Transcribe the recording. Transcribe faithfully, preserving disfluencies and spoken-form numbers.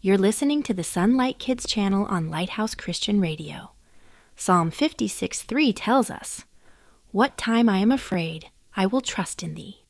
You're listening to the Sunlight Kids channel on Lighthouse Christian Radio. Psalm fifty-six three tells us, "What time I am afraid, I will trust in thee."